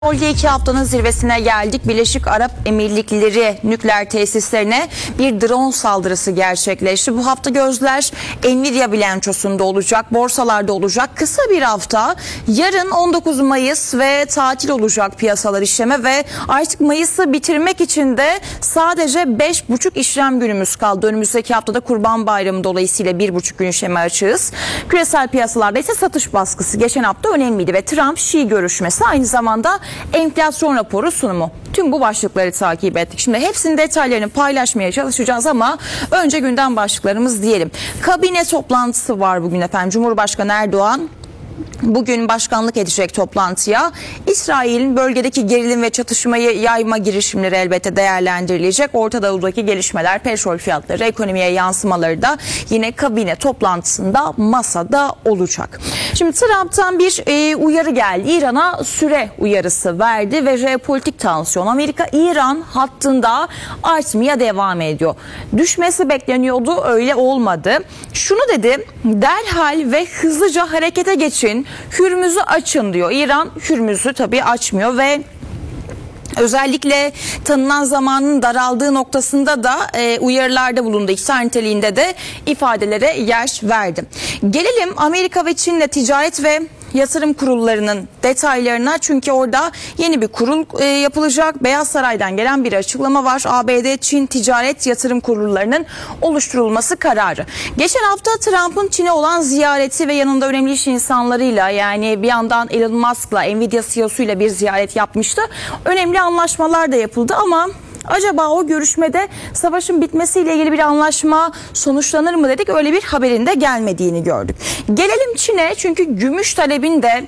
Petrolde 2 haftanın zirvesine geldik. Birleşik Arap Emirlikleri nükleer tesislerine bir drone saldırısı gerçekleşti. Bu hafta gözler Nvidia bilançosunda olacak, borsalarda olacak. Kısa bir hafta, yarın 19 Mayıs ve tatil olacak piyasalar işleme ve artık Mayıs'ı bitirmek için de sadece 5,5 işlem günümüz kaldı. Önümüzdeki haftada Kurban Bayramı dolayısıyla 1,5 gün işleme açığız. Küresel piyasalarda ise satış baskısı geçen hafta önemliydi ve Trump-Xi görüşmesi aynı zamanda enflasyon raporu sunumu. Tüm bu başlıkları takip ettik. Şimdi hepsinin detaylarını paylaşmaya çalışacağız ama önce gündem başlıklarımız diyelim. Kabine toplantısı var bugün efendim. Cumhurbaşkanı Erdoğan bugün başkanlık edecek toplantıya. İsrail'in bölgedeki gerilim ve çatışmayı yayma girişimleri elbette değerlendirilecek. Orta Doğu'daki gelişmeler, petrol fiyatları, ekonomiye yansımaları da yine kabine toplantısında masada olacak. Şimdi Trump'tan bir uyarı geldi. İran'a süre uyarısı verdi ve jeopolitik tansiyon Amerika-İran hattında artmaya devam ediyor. Düşmesi bekleniyordu, öyle olmadı. Şunu dedi: derhal ve hızlıca harekete geçin, Hürmüz'ü açın diyor. İran Hürmüz'ü tabii açmıyor ve özellikle tanınan zamanın daraldığı noktasında da uyarılarda bulundu. İhtar niteliğinde de ifadelere yer verdi. Gelelim Amerika ve Çin'le ticaret ve yatırım kurullarının detaylarına, çünkü orada yeni bir kurul yapılacak. Beyaz Saray'dan gelen bir açıklama var. ABD-Çin ticaret yatırım kurullarının oluşturulması kararı. Geçen hafta Trump'ın Çin'e olan ziyareti ve yanında önemli iş insanlarıyla, yani bir yandan Elon Musk'la, Nvidia CEO'suyla bir ziyaret yapmıştı. Önemli anlaşmalar da yapıldı ama acaba o görüşmede savaşın bitmesiyle ilgili bir anlaşma sonuçlanır mı dedik. Öyle bir haberin de gelmediğini gördük. Gelelim Çin'e, çünkü gümüş talebinde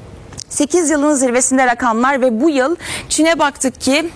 8 yılın zirvesinde rakamlar ve bu yıl Çin'e baktık ki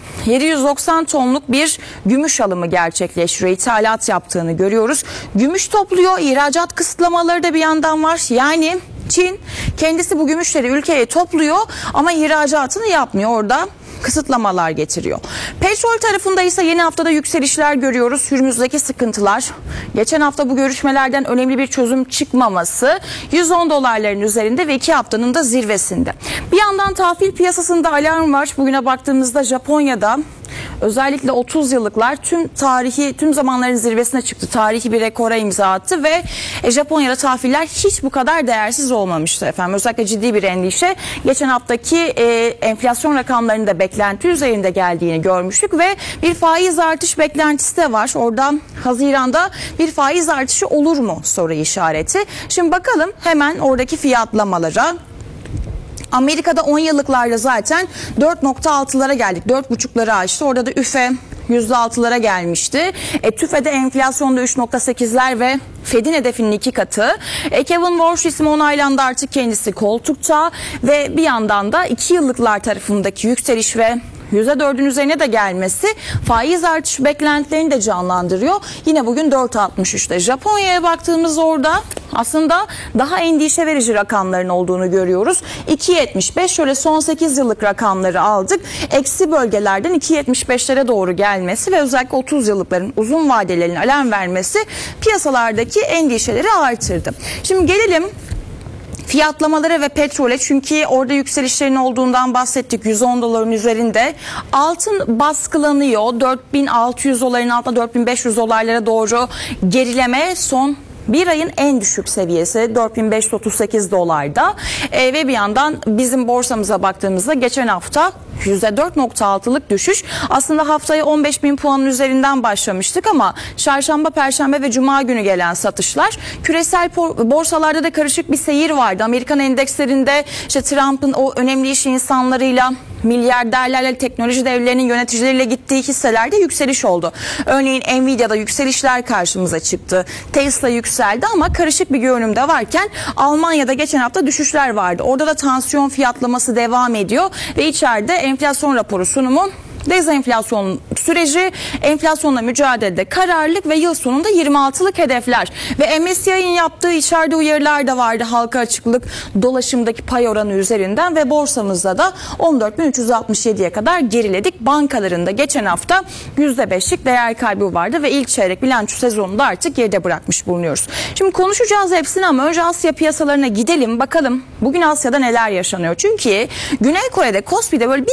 790 tonluk bir gümüş alımı gerçekleştiriyor. İthalat yaptığını görüyoruz. Gümüş topluyor, ihracat kısıtlamaları da bir yandan var. Yani Çin kendisi bu gümüşleri ülkeye topluyor ama ihracatını yapmıyor, orada kısıtlamalar getiriyor. Petrol tarafında ise yeni haftada yükselişler görüyoruz. Hürmüz'deki sıkıntılar, geçen hafta bu görüşmelerden önemli bir çözüm çıkmaması, 110 dolarların üzerinde ve 2 haftanın da zirvesinde. Bir yandan tahvil piyasasında alarm var. Bugüne baktığımızda Japonya'da özellikle 30 yıllıklar tüm zamanların zirvesine çıktı. Tarihi bir rekora imza attı ve Japonya'da tahviller hiç bu kadar değersiz olmamıştı efendim. Özellikle ciddi bir endişe. Geçen haftaki enflasyon rakamlarının da beklenti üzerinde geldiğini görmüştük ve bir faiz artış beklentisi de var. Orada Haziran'da bir faiz artışı olur mu soru işareti. Şimdi bakalım hemen oradaki fiyatlamalara. Amerika'da 10 yıllıklarda zaten 4,6'lara geldik. 4,5'ları aştı. Orada da üfe %6'lara gelmişti. TÜFE'de enflasyonda 3,8'ler ve Fed'in hedefinin 2 katı. Kevin Warsh ismi onaylandı, artık kendisi koltukta ve bir yandan da 2 yıllıklar tarafındaki yükseliş ve %4'ün üzerine de gelmesi faiz artış beklentilerini de canlandırıyor. Yine bugün 4,63'te. Japonya'ya baktığımız orada aslında daha endişe verici rakamların olduğunu görüyoruz. 2,75, şöyle son 8 yıllık rakamları aldık. Eksi bölgelerden 2,75'lere doğru gelmesi ve özellikle 30 yıllıkların uzun vadelerin alarm vermesi piyasalardaki endişeleri artırdı. Şimdi gelelim fiyatlamalara ve petrole, çünkü orada yükselişlerin olduğundan bahsettik. 110 doların üzerinde. Altın baskılanıyor. 4.600 doların altında 4.500 dolarlara doğru gerileme, son bir ayın en düşük seviyesi 4538 dolarda. Ve bir yandan bizim borsamıza baktığımızda geçen hafta %4,6'lık düşüş. Aslında haftaya 15.000 puanın üzerinden başlamıştık ama çarşamba, perşembe ve cuma günü gelen satışlar, küresel borsalarda da karışık bir seyir vardı. Amerikan endekslerinde işte Trump'ın o önemli iş insanlarıyla, milyarderlerle, teknoloji devlerinin yöneticileriyle gittiği hisselerde yükseliş oldu. Örneğin Nvidia'da yükselişler karşımıza çıktı. Tesla yükseldi ama karışık bir görünümde varken Almanya'da geçen hafta düşüşler vardı. Orada da tansiyon fiyatlaması devam ediyor ve içeride enflasyon raporu sunumu dezenflasyon süreci, enflasyonla mücadelede kararlılık ve yıl sonunda 26'lık hedefler. Ve MSCI'nin yaptığı içeride uyarılar da vardı. Halka açıklık, dolaşımdaki pay oranı üzerinden ve borsamızda da 14.367'ye kadar geriledik. Bankalarında geçen hafta %5'lik değer kaybı vardı ve ilk çeyrek bilanço sezonunda artık geride bırakmış bulunuyoruz. Şimdi konuşacağız hepsini ama önce Asya piyasalarına gidelim bakalım bugün Asya'da neler yaşanıyor. Çünkü Güney Kore'de Kospi'de böyle